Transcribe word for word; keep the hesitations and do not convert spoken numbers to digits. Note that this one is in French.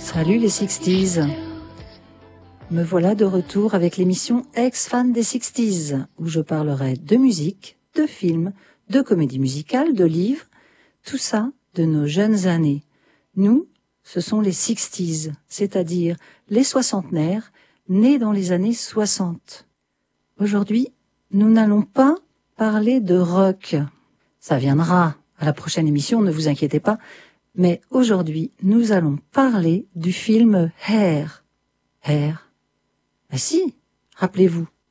Salut les sixties. Me voilà de retour avec l'émission Ex-Fan des sixties, où je parlerai de musique, de films, de comédies musicales, de livres, tout ça de nos jeunes années. Nous, ce sont les sixties, c'est-à-dire les soixantenaires, nés dans les années soixante. Aujourd'hui, nous n'allons pas parler de rock. Ça viendra à la prochaine émission, ne vous inquiétez pas. Mais aujourd'hui, nous allons parler du film Hair. Hair? Ah si, rappelez-vous,